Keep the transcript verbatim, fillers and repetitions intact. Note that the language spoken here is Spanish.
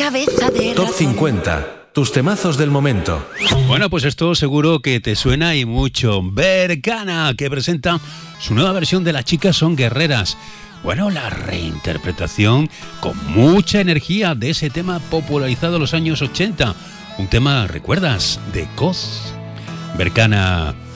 cabeza de Top ratón. cincuenta. Tus temazos del momento. Bueno, pues esto seguro que te suena y mucho. Berkana, que presenta su nueva versión de Las chicas son guerreras. Bueno, la reinterpretación con mucha energía de ese tema popularizado en los años ochenta. Un tema, ¿recuerdas? De Coz. Berkana